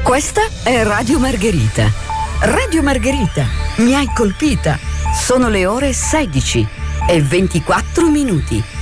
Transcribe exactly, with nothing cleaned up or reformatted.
Questa è Radio Margherita. Radio Margherita, mi hai colpita. Sono le ore sedici e ventiquattro minuti.